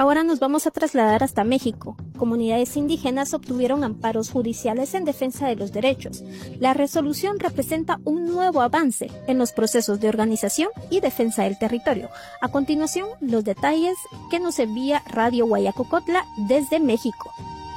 Ahora nos vamos a trasladar hasta México. Comunidades indígenas obtuvieron amparos judiciales en defensa de los derechos. La resolución representa un nuevo avance en los procesos de organización y defensa del territorio. A continuación, los detalles que nos envía Radio Guayacocotla desde México.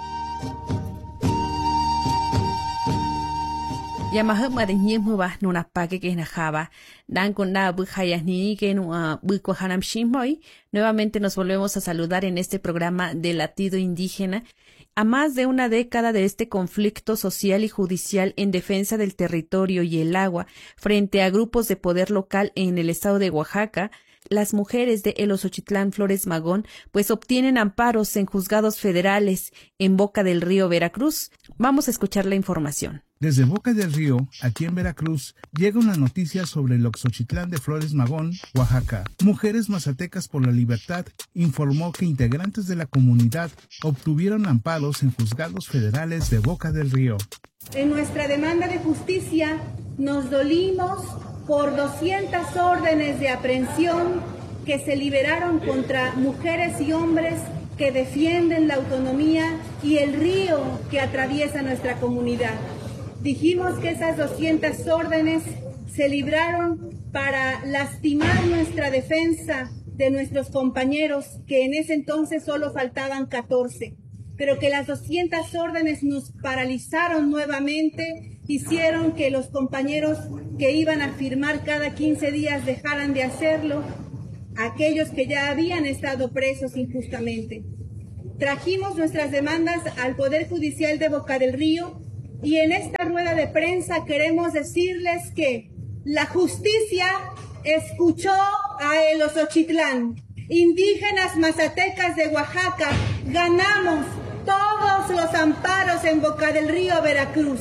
Yamaha mariñemu va nuna paque que najaba dan con na bujayasni que no bucohanam shimboy. Nuevamente nos volvemos a saludar en este programa de Latido Indígena. A más de una década de este conflicto social y judicial en defensa del territorio y el agua frente a grupos de poder local en el estado de Oaxaca, las mujeres de El Osochitlán Flores Magón pues obtienen amparos en juzgados federales en Boca del Río, Veracruz. Vamos a escuchar la información. Desde Boca del Río, aquí en Veracruz, llega una noticia sobre el Oxochitlán de Flores Magón, Oaxaca. Mujeres Mazatecas por la Libertad informó que integrantes de la comunidad obtuvieron amparos en juzgados federales de Boca del Río. En nuestra demanda de justicia nos dolimos por 200 órdenes de aprehensión que se liberaron contra mujeres y hombres que defienden la autonomía y el río que atraviesa nuestra comunidad. Dijimos que esas 200 órdenes se libraron para lastimar nuestra defensa de nuestros compañeros, que en ese entonces solo faltaban 14, pero que las 200 órdenes nos paralizaron nuevamente, hicieron que los compañeros que iban a firmar cada 15 días dejaran de hacerlo, aquellos que ya habían estado presos injustamente. Trajimos nuestras demandas al Poder Judicial de Boca del Río. Y en esta rueda de prensa queremos decirles que la justicia escuchó a El Osochitlán. Indígenas mazatecas de Oaxaca, ganamos todos los amparos en Boca del Río, Veracruz.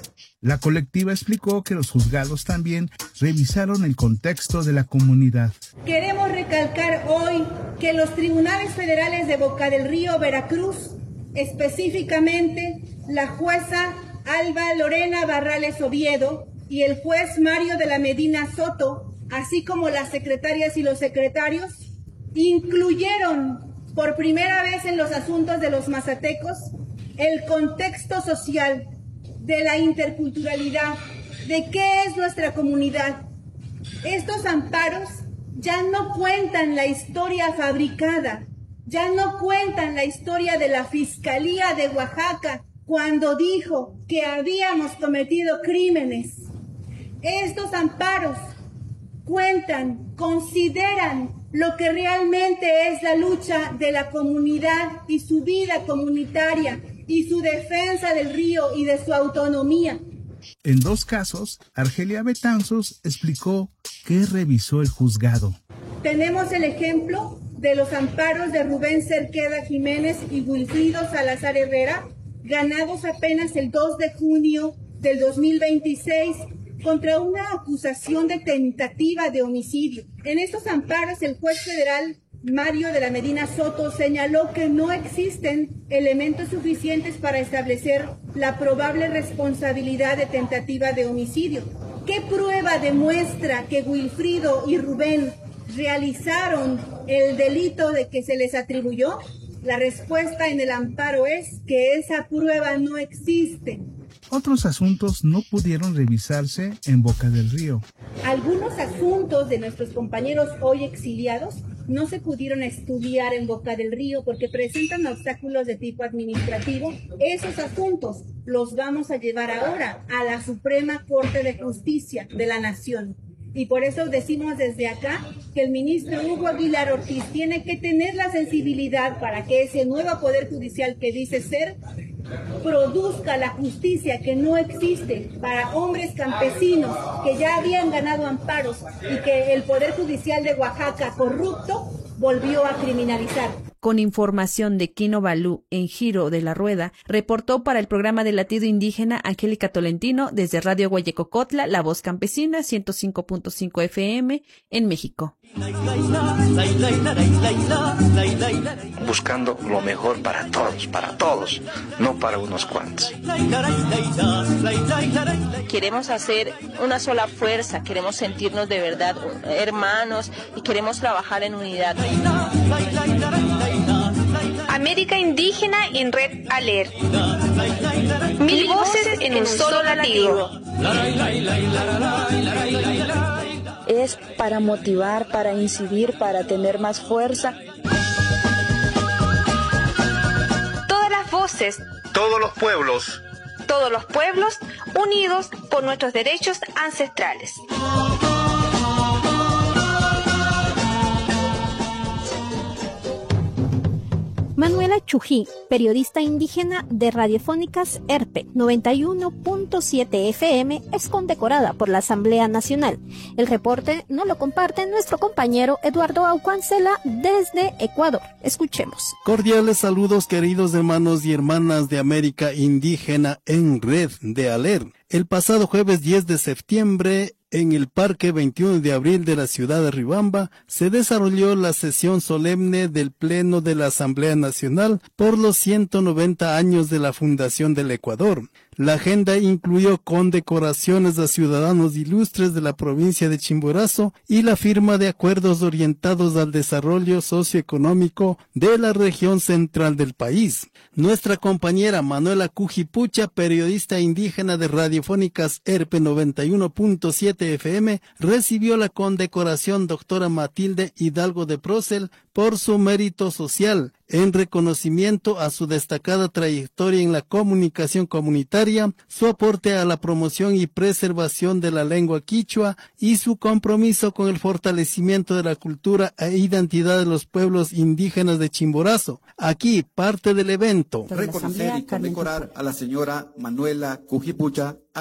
La colectiva explicó que los juzgados también revisaron el contexto de la comunidad. Queremos recalcar hoy que los tribunales federales de Boca del Río, Veracruz, específicamente la jueza Alba Lorena Barrales Oviedo y el juez Mario de la Medina Soto, así como las secretarias y los secretarios, incluyeron por primera vez en los asuntos de los mazatecos el contexto social, de la interculturalidad, de qué es nuestra comunidad. Estos amparos ya no cuentan la historia fabricada, ya no cuentan la historia de la Fiscalía de Oaxaca, cuando dijo que habíamos cometido crímenes. Estos amparos cuentan, consideran lo que realmente es la lucha de la comunidad y su vida comunitaria y su defensa del río y de su autonomía. En dos casos, Argelia Betanzos explicó qué revisó el juzgado. Tenemos el ejemplo de los amparos de Rubén Cerqueda Jiménez y Wilfrido Salazar Herrera, ganados apenas el 2 de junio del 2026 contra una acusación de tentativa de homicidio. En estos amparos, el juez federal Mario de la Medina Soto señaló que no existen elementos suficientes para establecer la probable responsabilidad de tentativa de homicidio. ¿Qué prueba demuestra que Wilfrido y Rubén realizaron el delito de que se les atribuyó? La respuesta en el amparo es que esa prueba no existe. Otros asuntos no pudieron revisarse en Boca del Río. Algunos asuntos de nuestros compañeros hoy exiliados no se pudieron estudiar en Boca del Río porque presentan obstáculos de tipo administrativo. Esos asuntos los vamos a llevar ahora a la Suprema Corte de Justicia de la Nación. Y por eso decimos desde acá que el ministro Hugo Aguilar Ortiz tiene que tener la sensibilidad para que ese nuevo Poder Judicial que dice ser, produzca la justicia que no existe para hombres campesinos que ya habían ganado amparos y que el Poder Judicial de Oaxaca corrupto volvió a criminalizar. Con información de Quino Balú en Giro de la Rueda, reportó para el programa de Latido Indígena Angélica Tolentino desde Radio Guayacocotla, La Voz Campesina, 105.5 FM en México. Buscando lo mejor para todos, no para unos cuantos. Queremos hacer una sola fuerza, queremos sentirnos de verdad hermanos y queremos trabajar en unidad. América Indígena en Red Alert. 1000 voces en un solo latido. Es para motivar, para incidir, para tener más fuerza. Todas las voces, Todos los pueblos. todos los pueblos unidos por nuestros derechos ancestrales. Manuela Chují, periodista indígena de Radiofónicas ERPE 91.7 FM, es condecorada por la Asamblea Nacional. El reporte nos lo comparte nuestro compañero Eduardo Aucuancela desde Ecuador. Escuchemos. Cordiales saludos, queridos hermanos y hermanas de América Indígena en Red de Alert. El pasado jueves 10 de septiembre, en el Parque 21 de Abril de la ciudad de Riobamba, se desarrolló la sesión solemne del Pleno de la Asamblea Nacional por los 190 años de la fundación del Ecuador. La agenda incluyó condecoraciones a ciudadanos ilustres de la provincia de Chimborazo y la firma de acuerdos orientados al desarrollo socioeconómico de la región central del país. Nuestra compañera Manuela Cujipucha, periodista indígena de Radiofónicas ERPE 91.7 FM, recibió la condecoración Doctora Matilde Hidalgo de Procel por su mérito social, en reconocimiento a su destacada trayectoria en la comunicación comunitaria, su aporte a la promoción y preservación de la lengua quichua y su compromiso con el fortalecimiento de la cultura e identidad de los pueblos indígenas de Chimborazo. Aquí, parte del evento. Reconocer y condecorar a la señora Manuela Cujipucha,